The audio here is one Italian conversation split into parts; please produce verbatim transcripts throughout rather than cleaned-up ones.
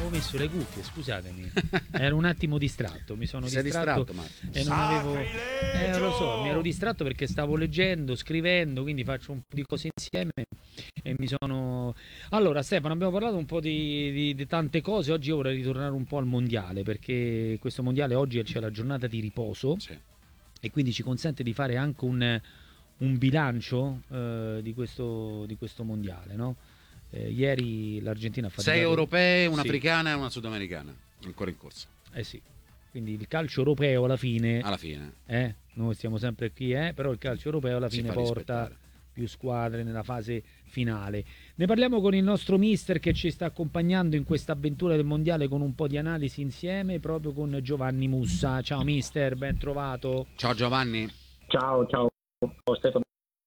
avevo messo le cuffie, scusatemi. Ero un attimo distratto, mi sono Sei distratto, distratto e non avevo eh, non lo so, mi ero distratto perché stavo leggendo, scrivendo, quindi faccio un po' di cose insieme e mi sono Allora, Stefano, abbiamo parlato un po' di, di- di tante cose. Oggi io vorrei ritornare un po' al mondiale, perché questo mondiale oggi c'è la giornata di riposo Sì. e quindi ci consente di fare anche un, un bilancio eh, di questo, di questo mondiale, no? Eh, ieri l'Argentina ha Sei faticato. europee, Sì, un'africana e una sudamericana ancora in corsa. eh sì. Quindi il calcio europeo alla fine, Alla fine eh, noi stiamo sempre qui, eh, però il calcio europeo alla si fine fa porta rispettare. più squadre nella fase finale. Ne parliamo con il nostro mister che ci sta accompagnando in questa avventura del mondiale con un po' di analisi insieme, proprio con Giovanni Mussa. Ciao mister, ben trovato. Ciao Giovanni. Ciao, ciao, Stefano.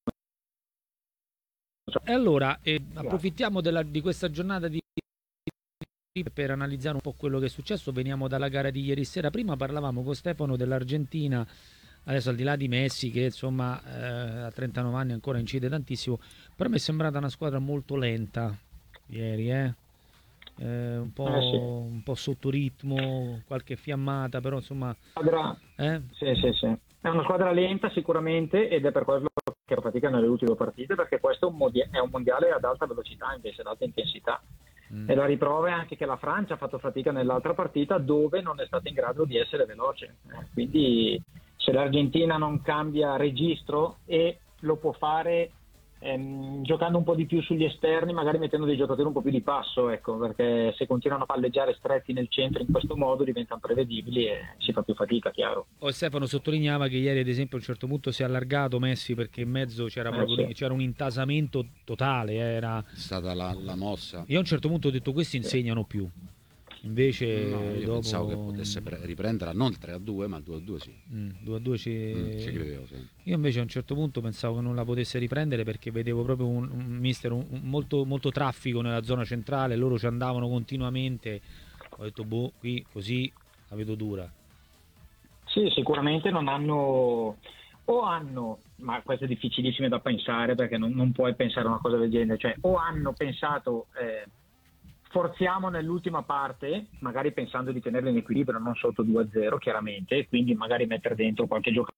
E allora eh, approfittiamo della- di questa giornata di per analizzare un po' quello che è successo. Veniamo dalla gara di ieri sera. Prima parlavamo con Stefano dell'Argentina. Adesso, al di là di Messi, che insomma eh, a trentanove anni ancora incide tantissimo, però mi è sembrata una squadra molto lenta ieri, eh? Eh, un po', Eh sì. un po' sotto ritmo, qualche fiammata, però insomma, Squadra... eh? Sì, sì, sì. È una squadra lenta sicuramente ed è per quello che fa fatica nelle ultime partite, perché questo è un, mondia- è un mondiale ad alta velocità invece ad alta intensità. Mm. E la riprova è anche che la Francia ha fatto fatica nell'altra partita dove non è stata in grado di essere veloce. Eh, quindi se l'Argentina non cambia registro, e lo può fare ehm, giocando un po' di più sugli esterni, magari mettendo dei giocatori un po' più di passo, ecco, perché se continuano a palleggiare stretti nel centro in questo modo diventano prevedibili e si fa più fatica, chiaro. Oh, Stefano sottolineava che ieri, ad esempio, a un certo punto si è allargato Messi perché in mezzo c'era Eh, proprio sì. c'era un intasamento totale. eh, Era... È stata la, la mossa. Io a un certo punto ho detto questi insegnano più. Invece No, io dopo pensavo che potesse pre- riprendere non il tre a due, ma il due a due sì. Mm, due a due ci... Mm, ci credevo, sì. Io invece a un certo punto pensavo che non la potesse riprendere perché vedevo proprio un, un mister un, un molto, molto traffico nella zona centrale, loro ci andavano continuamente. Ho detto boh, qui così la vedo dura. Sì, sicuramente non hanno, o hanno, ma questo è difficilissimo da pensare perché non, non puoi pensare a una cosa del genere, cioè o hanno pensato eh, forziamo nell'ultima parte, magari pensando di tenerlo in equilibrio, non sotto due a zero chiaramente, e quindi magari mettere dentro qualche giocatore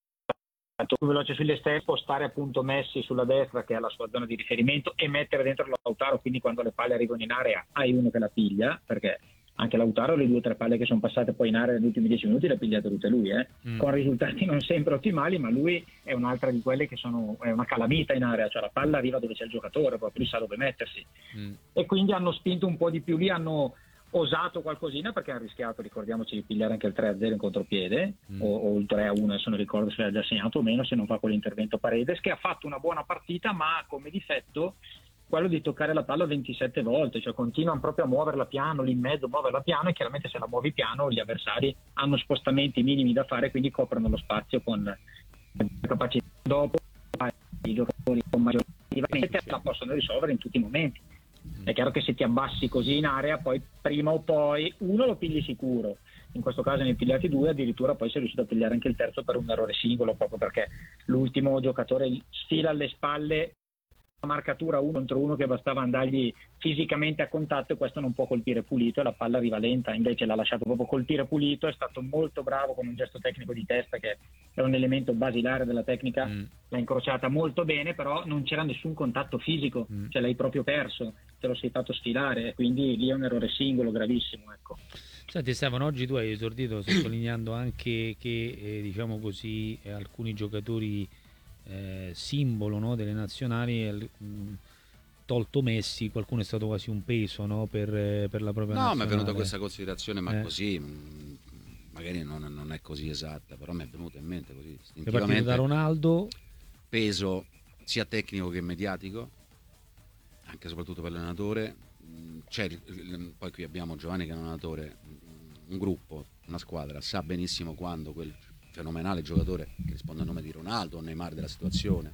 più veloce sugli esterni, spostare appunto Messi sulla destra che è la sua zona di riferimento e mettere dentro Lautaro, quindi quando le palle arrivano in area hai uno che la piglia, perché anche Lautaro le due o tre palle che sono passate poi in area negli ultimi dieci minuti le ha pigliate tutte lui, eh? Mm. Con risultati non sempre ottimali, ma lui è un'altra di quelle che sono è una calamita in area, cioè la palla arriva dove c'è il giocatore, proprio lui sa dove mettersi. Mm. E quindi hanno spinto un po' di più lì, hanno osato qualcosina perché hanno rischiato, ricordiamoci, di pigliare anche il tre a zero in contropiede Mm. o, o il tre a uno, adesso non ricordo se l'ha già segnato o meno, se non fa quell'intervento Paredes, che ha fatto una buona partita ma ha come difetto quello di toccare la palla ventisette volte, cioè continuano proprio a muoverla piano lì in mezzo, muoverla piano, e chiaramente se la muovi piano gli avversari hanno spostamenti minimi da fare, quindi coprono lo spazio con capacità. Dopo i giocatori con maggiore la possono risolvere in tutti i momenti. È chiaro che se ti abbassi così in area, poi prima o poi uno lo pigli sicuro. In questo caso ne hai pigliati due, addirittura poi sei riuscito a pigliare anche il terzo per un errore singolo, proprio perché l'ultimo giocatore sfila alle spalle una marcatura uno contro uno che bastava andargli fisicamente a contatto, e questo non può colpire pulito e la palla arriva lenta, invece l'ha lasciato proprio colpire pulito, è stato molto bravo con un gesto tecnico di testa che è un elemento basilare della tecnica, Mm. l'ha incrociata molto bene, però non c'era nessun contatto fisico, Mm. cioè l'hai proprio perso, te lo sei fatto sfilare, quindi lì è un errore singolo gravissimo, ecco. Senti Stefano, oggi tu hai esordito sottolineando anche che eh, diciamo così eh, alcuni giocatori eh, simbolo, no, delle nazionali, eh, mh, tolto Messi, qualcuno è stato quasi un peso, no, per, eh, per la propria No, mi è nazionale. venuta questa considerazione, ma Eh. così mh, magari non, non è così esatta, però mi è venuta in mente così È partito istintivamente. da Ronaldo. Peso sia tecnico che mediatico, anche e soprattutto per l'allenatore. Mh, C'è il- il- poi qui abbiamo Giovanni che è un allenatore, mh, un gruppo, una squadra, sa benissimo quando quel fenomenale giocatore che risponde a nome di Ronaldo o Neymar della situazione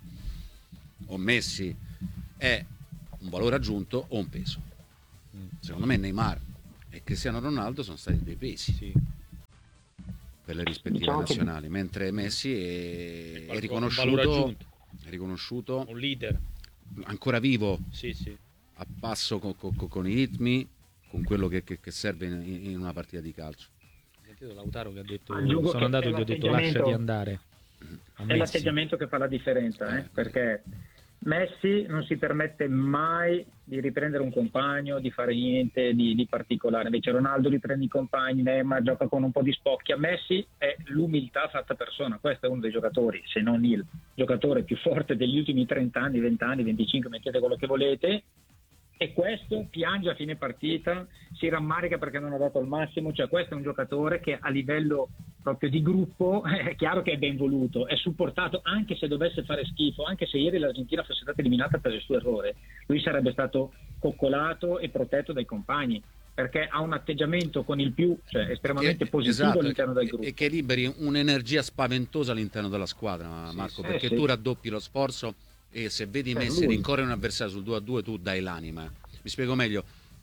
o Messi è un valore aggiunto o un peso. Secondo me Neymar e Cristiano Ronaldo sono stati dei pesi Sì. per le rispettive Diciamo che- nazionali, mentre Messi è, è Un valore riconosciuto, aggiunto, è riconosciuto un leader. ancora vivo, Sì, sì. a passo co- co- co- con i ritmi, con quello che, che, che serve in, in una partita di calcio. Ho sentito Lautaro che ha detto Aggiungo sono che andato è e gli ho detto lasciati andare. A È Messi. l'atteggiamento che fa la differenza, eh? Eh. Perché Messi non si permette mai di riprendere un compagno, di fare niente di, di particolare. Invece Ronaldo riprende i compagni, Neymar gioca con un po' di spocchia. Messi è l'umiltà fatta persona. Questo è uno dei giocatori, se non il giocatore più forte degli ultimi trenta anni, venti anni, venticinque, mettete quello che volete. E questo piange a fine partita, si rammarica perché non ha dato il massimo. Cioè questo è un giocatore che a livello proprio di gruppo è chiaro che è ben voluto, è supportato, anche se dovesse fare schifo, anche se ieri l'Argentina fosse stata eliminata per il suo errore, lui sarebbe stato coccolato e protetto dai compagni, perché ha un atteggiamento con il più, cioè estremamente Che- positivo esatto, all'interno del e- gruppo. e che liberi un'energia spaventosa all'interno della squadra, Marco, sì, perché eh, tu sì. raddoppi lo sforzo e se vedi Per Messi lui. rincorrere un avversario sul due a due tu dai l'anima. Mi spiego meglio: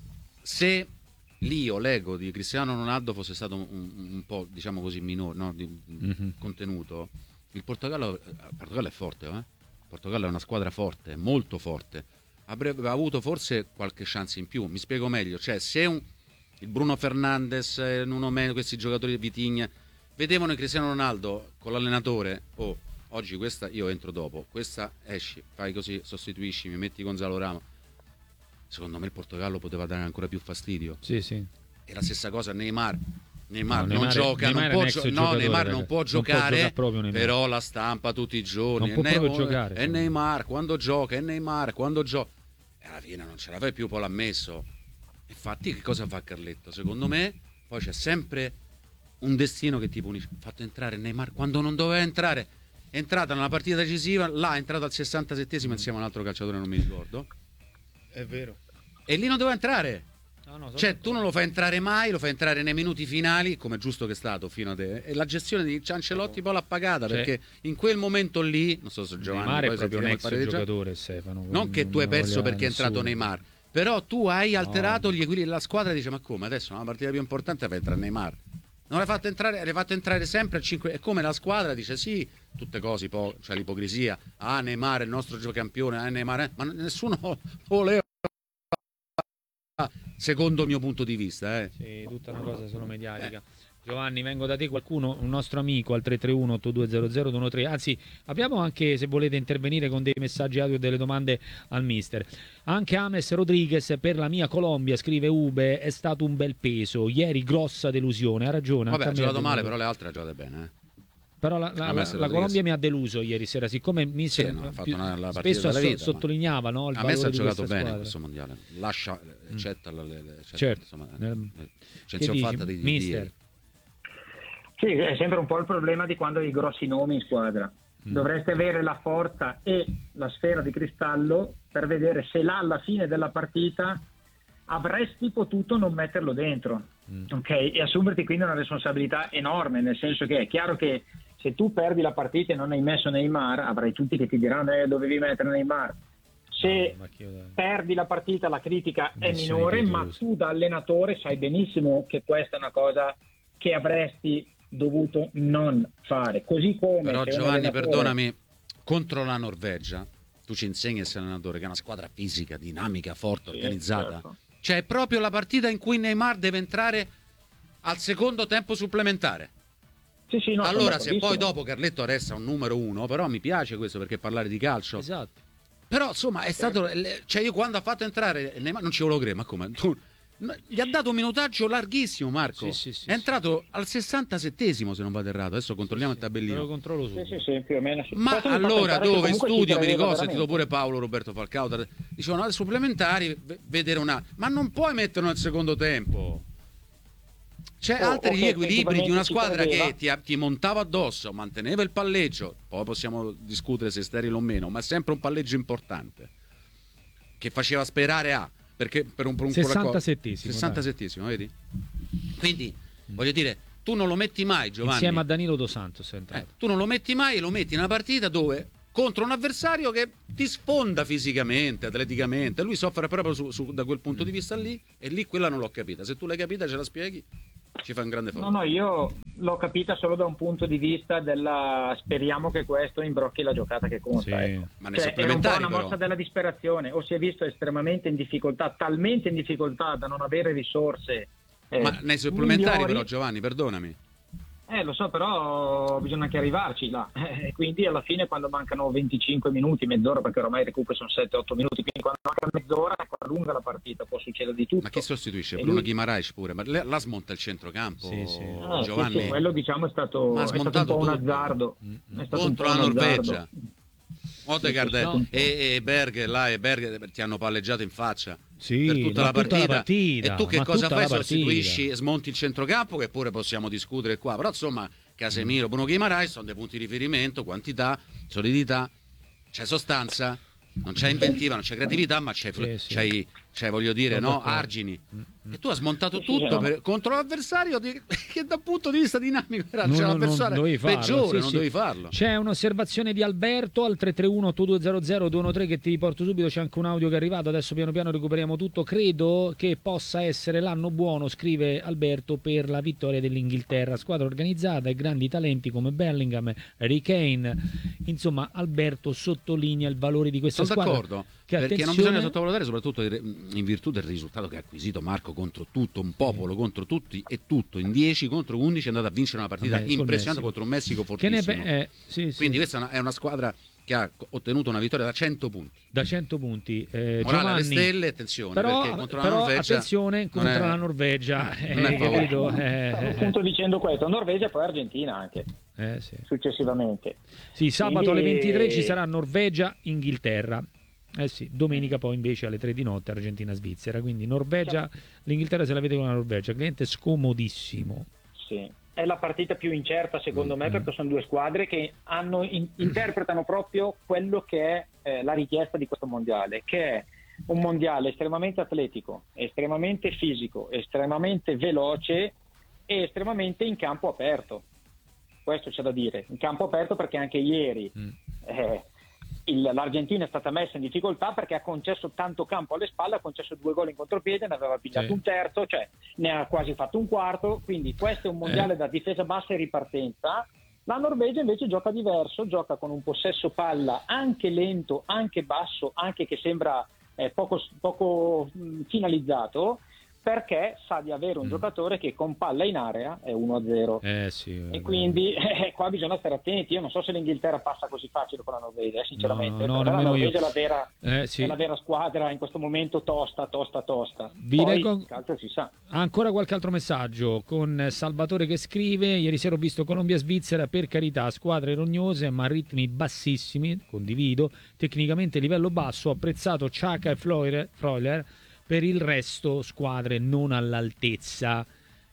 se l'io, l'ego di Cristiano Ronaldo fosse stato un, un- un po', diciamo così, minore, no? di, Mhm. contenuto, il Portogallo, il Portogallo è forte, eh? Il Portogallo è una squadra forte, molto forte, avrebbe avuto forse qualche chance in più. Mi spiego meglio, cioè se un, il Bruno Fernandes, eh, Nuno Mendes, questi giocatori di Vitigna vedevano in Cristiano Ronaldo con l'allenatore, oh, oggi questa io entro dopo, questa esci, fai così, sostituisci, mi metti Gonzalo Ramos. Secondo me il Portogallo poteva dare ancora più fastidio. Sì, sì. E la stessa cosa Neymar. Neymar No, non Neymar è- gioca, Neymar non è può, un ex gio- no, giocatore, Neymar ragazzi. non può Non può giocare, giocare proprio Neymar. però la stampa tutti i giorni. Non può è proprio Neymar, giocare, È secondo me. Neymar, quando gioca, è Neymar, quando gioca. E alla fine non ce la fai più, poi l'ha messo. Infatti che cosa fa Carletto? Secondo me poi c'è sempre un destino che ti punisce. Ha fatto entrare Neymar quando non doveva entrare. È entrata nella partita decisiva, là è entrato al sessantasettesimo insieme a un altro calciatore, non mi ricordo. È vero. E lì non doveva entrare. No, no, sono Cioè, tu d'accordo. non lo fai entrare mai, lo fai entrare nei minuti finali, come è giusto che è stato fino a te. E la gestione di Cancelotti poi l'ha pagata, Cioè, perché in quel momento lì, non so se Giovanni Neymar è poi proprio un sentiremo il ex parere di Gian- giocatore, Stefano. non che tu hai perso perché è entrato Neymar, però tu hai alterato gli equilibri della squadra e dici: ma come adesso una partita più importante fa entrare Neymar? Non l'hai fatto entrare, l'hai fatto entrare sempre a cinque. È come la squadra dice sì, tutte cose, poi c'è l'ipocrisia. Ah, Neymar è il nostro giocampione, ah, Neymar è... ma nessuno lo voleva. Secondo il mio punto di vista, eh. Sì, tutta una cosa solo mediatica. Giovanni, vengo da te, qualcuno, un nostro amico al tre tre uno otto due zero zero due uno tre. Anzi, abbiamo anche, se volete intervenire con dei messaggi audio o delle domande al mister. Anche Ames Rodriguez per la mia Colombia, scrive Ube, è stato un bel peso. Ieri grossa delusione, ha ragione. Vabbè, ha anche a me giocato male, deluso. però le altre ha giocate bene, eh. Però la, la- Ames la- la Rodriguez. Colombia mi ha deluso ieri sera, siccome mister Sì, no, ha fatto più- una- la partita spesso della so- vita, ma- sottolineava, no, il A me si valore ha di giocato questa bene in squadra. questo mondiale. Lascia, accetta la, le, le- accetta, Certo. insomma, Ehm, eh, Che censione dici, fatta di, di mister? ieri. Sì, è sempre un po' il problema di quando hai grossi nomi in squadra. Mm. Dovreste avere la forza e la sfera di cristallo per vedere se là alla fine della partita avresti potuto non metterlo dentro, Mm. ok? E assumerti quindi una responsabilità enorme, nel senso che è chiaro che se tu perdi la partita e non hai messo Neymar, avrai tutti che ti diranno eh, dovevi mettere Neymar. Se Ma che io- perdi la partita la critica è Missione minore, ma pericolosa. tu da allenatore sai benissimo che questa è una cosa che avresti dovuto non fare. Così come Però se un Giovanni, allenatore- perdonami, contro la Norvegia, tu ci insegni a essere allenatore, che è una squadra fisica, dinamica, forte, Sì, organizzata. certo. Cioè è proprio la partita in cui Neymar deve entrare al secondo tempo supplementare. Sì, sì, no, sono Allora, se poi d'accordissimo. dopo Carletto resta un numero uno, però mi piace questo perché parlare di calcio. Esatto. Però insomma è stato. Cioè, io quando ha fatto entrare Neymar non ci volevo credere, ma come? Tu- no, gli ha dato un minutaggio larghissimo, Marco. Sì, sì, sì, è entrato al sessantasettesimo, se non vado errato. Adesso controlliamo il Te tabellino. lo controllo Sì, subito. sì, sì, più o meno sì. Ma Questo mi fa allora pensare che dove in comunque ci studio mi credeva ricordo, ho sentito veramente. pure Paolo Roberto Falcao dar- dicevano ai supplementari v- vedere una, ma non puoi metterlo nel secondo tempo. C'è Oh, altri ok, gli equilibri di una effettivamente ci squadra credeva. che ti, ti montava addosso, manteneva il palleggio, poi possiamo discutere se è sterile o meno, ma è sempre un palleggio importante che faceva sperare a perché per un, per un sessantasettesimo, sessantasettesimo, vedi? Quindi voglio dire, tu non lo metti mai, Giovanni. Insieme a Danilo Dos Santos è Eh, entrato. tu non lo metti mai e lo metti in una partita dove contro un avversario che ti sfonda fisicamente, atleticamente. Lui soffre proprio su- su- da quel punto di vista lì, e lì quella non l'ho capita. Se tu l'hai capita ce la spieghi? ci fa un grande favore. No, no, io l'ho capita solo da un punto di vista della speriamo che questo imbrocchi la giocata che conta. Sì. Ecco. Ma nei Cioè, era un po' supplementari una però. mossa della disperazione, o si è visto estremamente in difficoltà, talmente in difficoltà da non avere risorse. eh, Ma nei supplementari migliori. però, Giovanni, perdonami. Eh, lo so, però bisogna anche arrivarci là. Eh, quindi alla fine quando mancano venticinque minuti, mezz'ora, perché ormai i recuperi sono sette otto minuti, quindi quando manca mezz'ora ecco, allunga la partita, può succedere di tutto. Ma chi sostituisce? E Bruno lui- Guimaraes pure, ma le- la smonta il centrocampo, Sì, sì. Ah, sì, Giovanni, sì, quello diciamo è stato, Ma ha è stato un smontato po' un tutto. azzardo. Mm, È stato contro un la po' un Norvegia. azzardo. Odegaard No. e, e Berger là e Berger ti hanno palleggiato in faccia Sì, per tutta, ma la, tutta partita. la partita, E tu che ma cosa tutta fai? la partita. Sostituisci e smonti il centrocampo, che pure possiamo discutere qua, però insomma Casemiro, Bruno Guimaraes sono dei punti di riferimento, quantità, solidità, c'è sostanza, non c'è inventiva, non c'è creatività, ma c'è, Sì, sì. c'è, c'è, voglio dire, Sono no, d'accordo. argini. E tu hai smontato Sì, tutto no. per- contro l'avversario di- che dal punto di vista dinamico era No, cioè, no, non l'avversario dovevi farlo, peggiore, sì, non sì. dovevi farlo. C'è un'osservazione di Alberto al tre tre uno otto due zero zero due uno tre che ti riporto subito, c'è anche un audio che è arrivato, adesso piano piano recuperiamo tutto. Credo che possa essere l'anno buono, scrive Alberto, per la vittoria dell'Inghilterra, squadra organizzata e grandi talenti come Bellingham, Harry Kane. Insomma, Alberto sottolinea il valore di questa Sono squadra. d'accordo, Che, perché non attenzione- bisogna sottovalutare, soprattutto in virtù del risultato che ha acquisito Marco contro tutto un popolo, contro tutti e tutto, in dieci contro undici è andato a vincere una partita Vabbè, col impressionante Messico. contro un Messico Che ne fortissimo. pe- eh, sì, sì. Quindi questa è una, è una squadra che ha ottenuto una vittoria da cento punti. Da cento punti. Eh, Morale alle Giovanni, stelle, attenzione, però, perché contro la però Norvegia attenzione non contro è- la Norvegia, non è eh, favore. capito? Eh, Stavo eh, appunto dicendo questo, Norvegia e poi Argentina anche, eh, sì. successivamente. Sì, sabato alle Quindi- ventitré ci sarà Norvegia-Inghilterra. Eh sì, domenica poi invece alle tre di notte Argentina-Svizzera. Quindi Norvegia, l'Inghilterra se la vede con la Norvegia, cliente scomodissimo. Sì. È la partita più incerta secondo me, perché sono due squadre che hanno, in- interpretano proprio quello che è eh, la richiesta di questo mondiale, che è un mondiale estremamente atletico, estremamente fisico, estremamente veloce e estremamente in campo aperto. Questo c'è da dire, in campo aperto, perché anche ieri Mm. eh, il- l'Argentina è stata messa in difficoltà perché ha concesso tanto campo alle spalle, ha concesso due gol in contropiede, ne aveva pigliato Sì. un terzo, cioè ne ha quasi fatto un quarto, quindi questo è un mondiale Eh. da difesa bassa e ripartenza. La Norvegia invece gioca diverso, gioca con un possesso palla anche lento, anche basso, anche che sembra eh, poco, poco mh, finalizzato, perché sa di avere un Mm. giocatore che con palla in area è uno a zero. Eh sì. E eh, quindi eh, qua bisogna stare attenti. Io non so se l'Inghilterra passa così facile con la Norvegia, eh, sinceramente. No, no, Per me la nemmeno io. Norvegia è la vera, Eh, sì. è la vera squadra in questo momento, tosta, tosta, tosta. Vi Poi leggo- il calcio si sa. Ancora qualche altro messaggio con Salvatore che scrive: ieri sera ho visto Colombia-Svizzera, per carità, squadre rognose ma a ritmi bassissimi, condivido, tecnicamente livello basso, ho apprezzato Xhaka e Freuler, Freuler, per il resto squadre non all'altezza.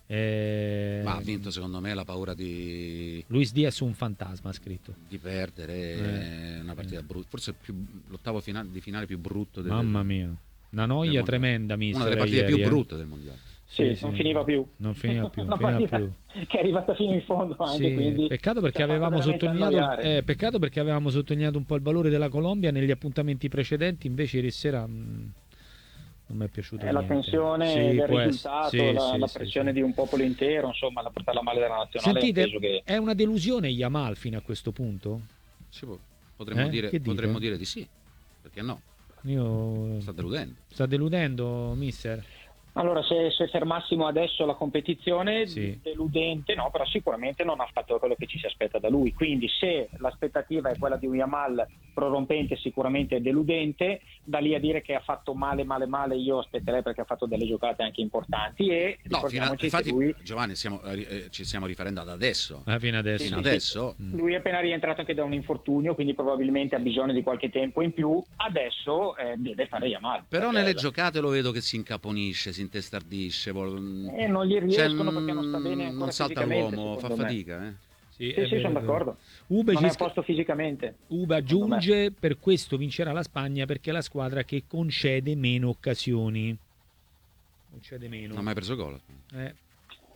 Eh, Ma ha vinto secondo me la paura di, Luis Diaz un fantasma, ha scritto. di perdere, Eh. è una partita brutta, forse più, l'ottavo finale, di finale più brutto del, Mamma mia, una noia del tremenda, mondiale. mister. Una delle partite ieri, più eh. brutte del mondiale. Sì, Sì, non sì. finiva più. Non finiva più, non Una finiva partita più. che è arrivata fino in fondo anche, Sì, quindi peccato perché ci ha fatto avevamo veramente sottolineato annoiare. eh, peccato perché avevamo sottolineato un po' il valore della Colombia negli appuntamenti precedenti, invece ieri sera mh, non mi è piaciuto È la niente. tensione Sì, del può risultato, essere. Sì, la, sì, la sì, pressione sì. di un popolo intero, insomma, la portarla male della nazionale. Sentite, penso che... è una delusione Yamal fino a questo punto? Sì, po- potremmo, Eh? dire, Che dite? potremmo dire di sì, perché no? Io... Sta deludendo. Sta deludendo, mister? Allora, se, se fermassimo adesso la competizione, Sì. deludente no, però sicuramente non ha fatto quello che ci si aspetta da lui. Quindi se l'aspettativa è quella di un Yamal prorompente, sicuramente è deludente. Da lì a dire che ha fatto male, male, male, io aspetterei, perché ha fatto delle giocate anche importanti e No, fino a- ricordiamoci infatti, che lui, Giovanni, siamo, eh, ci stiamo riferendo ad adesso. Ah, fino adesso. Fino sì, adesso, lui è appena rientrato anche da un infortunio, quindi probabilmente ha bisogno di qualche tempo in più. Adesso eh, deve fare Yamal. però perché- nelle giocate lo vedo che si incaponisce, si intestardisce. vol- Eh, non gli cioè, riescono perché non sta bene ancora non salta fisicamente, l'uomo, fa secondo me. fatica. Eh. Sì, Sì, è sì, vero, sono è vero. d'accordo. Ube Non ci è a sc- posto fisicamente. Uba aggiunge: per questo vincerà la Spagna, perché è la squadra che concede meno occasioni. Concede meno. Non ha mai preso gol. Eh,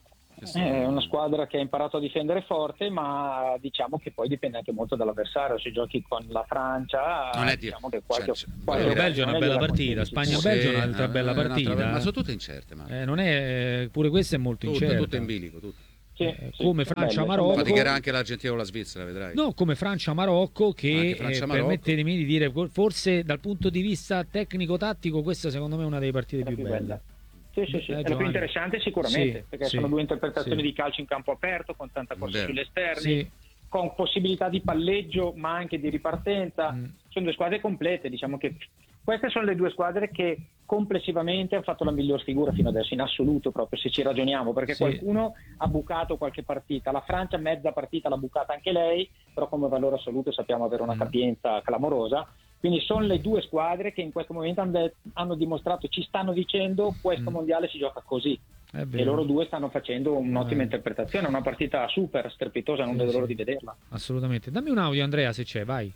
È una squadra che ha imparato a difendere forte, ma diciamo che poi dipende anche molto dall'avversario. Se giochi con la Francia, non è diciamo che qualche, cioè, qualche il Belgio è una bella partita, Spagna-Belgio è un'altra sì, bella partita, ma sono tutte incerte. Ma... Eh, non è, pure questa è molto tutte, incerta. tutte in bilico, tutte. Sì, eh, sì, come Francia-Marocco, faticherà anche l'Argentina o la Svizzera, vedrai. No, come Francia-Marocco che Francia, eh, Marocco. permettetemi di dire, forse dal punto di vista tecnico-tattico questa secondo me è una delle partite più, più belle. bella. Sì, sì, sì. Eh, è la più interessante sicuramente, sì, perché sì, sono due interpretazioni sì. di calcio in campo aperto, con tanta corsa Vero. sugli esterni, Sì. con possibilità di palleggio, ma anche di ripartenza. Mm. Sono due squadre complete, diciamo che queste sono le due squadre che complessivamente hanno fatto la miglior figura fino adesso, in assoluto, proprio se ci ragioniamo, perché Sì. qualcuno ha bucato qualche partita. La Francia mezza partita l'ha bucata anche lei, però come valore assoluto sappiamo avere una Mm. capienza clamorosa. Quindi sono le due squadre che in questo momento hanno, hanno dimostrato, ci stanno dicendo, questo Mm. mondiale si gioca così. È E vero. loro due stanno facendo un'ottima Eh. interpretazione, una partita super strepitosa, non Sì, vedo sì. l'ora di vederla. Assolutamente. Dammi un audio, Andrea, se c'è, vai.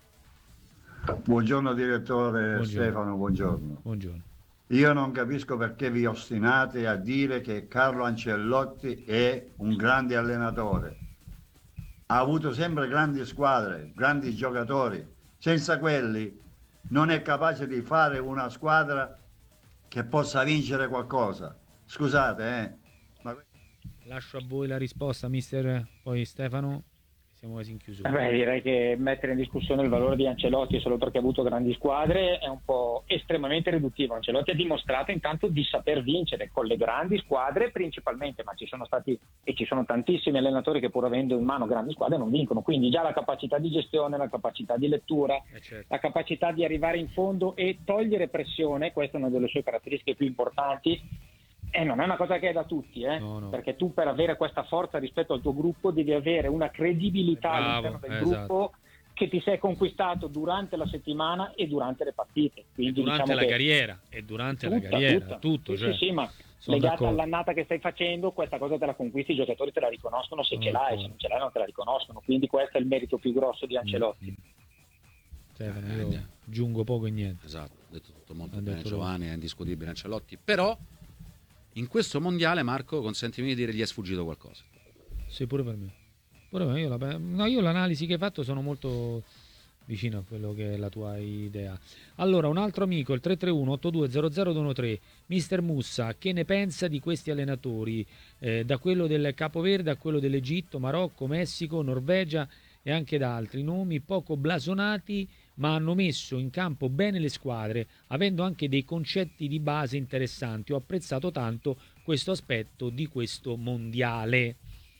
Buongiorno direttore Buongiorno. Stefano, buongiorno. Buongiorno. Io non capisco perché vi ostinate a dire che Carlo Ancelotti è un grande allenatore. Ha avuto sempre grandi squadre, grandi giocatori. Senza quelli non è capace di fare una squadra che possa vincere qualcosa. Scusate, eh. Ma... Lascio a voi la risposta, mister, poi Stefano. Siamo quasi in chiusura. Beh, direi che mettere in discussione il valore di Ancelotti solo perché ha avuto grandi squadre è un po' estremamente riduttivo. Ancelotti ha dimostrato intanto di saper vincere con le grandi squadre principalmente, ma ci sono stati e ci sono tantissimi allenatori che pur avendo in mano grandi squadre non vincono, quindi già la capacità di gestione, la capacità di lettura, Eh, certo. la capacità di arrivare in fondo e togliere pressione, questa è una delle sue caratteristiche più importanti. E non è una cosa che è da tutti, eh? No, no. Perché tu per avere questa forza rispetto al tuo gruppo devi avere una credibilità Bravo, all'interno del eh, gruppo che ti sei conquistato durante la settimana e durante le partite. Quindi, Durante diciamo la che carriera e durante la tutta, carriera, tutta. tutto. Sì, Cioè, sì, sì, ma sono legata d'accordo. all'annata che stai facendo, questa cosa te la conquisti, i giocatori te la riconoscono se Sono ce l'hai, d'accordo. se non ce l'hai non te la riconoscono. Quindi questo è il merito più grosso di Ancelotti. Stefano, Eh, io niente. aggiungo poco e niente. Esatto, ha detto tutto molto Ha bene detto Giovanni, è indiscutibile Ancelotti, però in questo mondiale, Marco, consentimi di dire, gli è sfuggito qualcosa. Sì, pure per me. Pure per me. Io, la, no, io l'analisi che hai fatto sono molto vicino a quello che è la tua idea. Allora, un altro amico, il tre tre uno otto due zero zero due uno tre, mister Mussa, che ne pensa di questi allenatori? Eh, da quello del Capoverde a quello dell'Egitto, Marocco, Messico, Norvegia e anche da altri nomi poco blasonati, ma hanno messo in campo bene le squadre, avendo anche dei concetti di base interessanti. Ho apprezzato tanto questo aspetto di questo mondiale.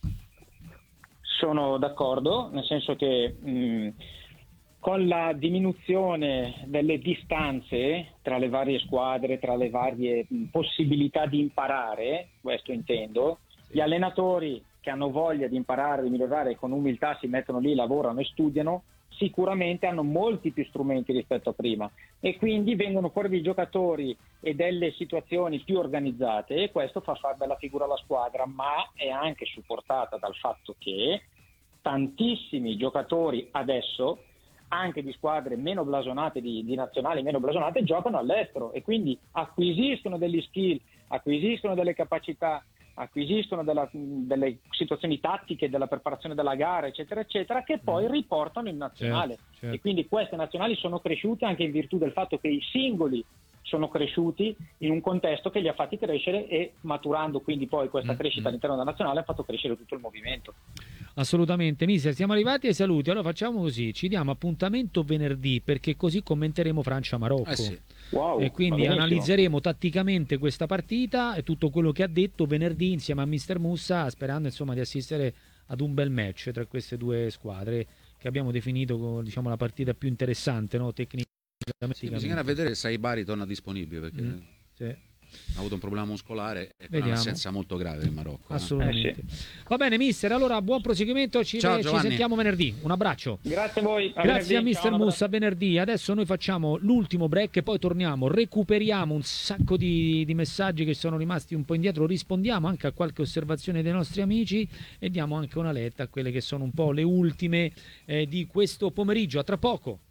Sono d'accordo, nel senso che mh, con la diminuzione delle distanze tra le varie squadre, tra le varie mh, possibilità di imparare, questo intendo, gli allenatori che hanno voglia di imparare, di migliorare, con umiltà si mettono lì, lavorano e studiano, sicuramente hanno molti più strumenti rispetto a prima e quindi vengono fuori dei giocatori e delle situazioni più organizzate e questo fa fare bella figura alla squadra, ma è anche supportata dal fatto che tantissimi giocatori adesso, anche di squadre meno blasonate, di, di nazionali meno blasonate, giocano all'estero e quindi acquisiscono degli skill, acquisiscono delle capacità, acquisiscono della, delle situazioni tattiche, della preparazione della gara, eccetera, eccetera, che poi riportano in nazionale. Certo, certo. E quindi queste nazionali sono cresciute anche in virtù del fatto che i singoli sono cresciuti in un contesto che li ha fatti crescere e maturando quindi poi questa crescita all'interno della nazionale ha fatto crescere tutto il movimento. Assolutamente, mister, siamo arrivati ai saluti. Allora facciamo così, ci diamo appuntamento venerdì perché così commenteremo Francia-Marocco. Eh sì. Wow, E quindi va benissimo. analizzeremo tatticamente questa partita e tutto quello che ha detto venerdì insieme a mister Mussa, sperando insomma di assistere ad un bel match tra queste due squadre che abbiamo definito, diciamo, la partita più interessante, no? Tecnicamente. Sì, bisognerà vedere se Saibari torna disponibile perché Mm, sì. ha avuto un problema muscolare e Vediamo. un'assenza molto grave in Marocco. eh. Assolutamente. Va bene, mister. Allora, buon proseguimento. Ci, Ciao, ci Giovanni. sentiamo venerdì. Un abbraccio. Grazie a voi. Grazie venerdì. a mister Ciao, un Mussa, venerdì. Adesso noi facciamo l'ultimo break e poi torniamo, recuperiamo un sacco di, di messaggi che sono rimasti un po' indietro, rispondiamo anche a qualche osservazione dei nostri amici e diamo anche una letta a quelle che sono un po' le ultime eh, di questo pomeriggio. A tra poco.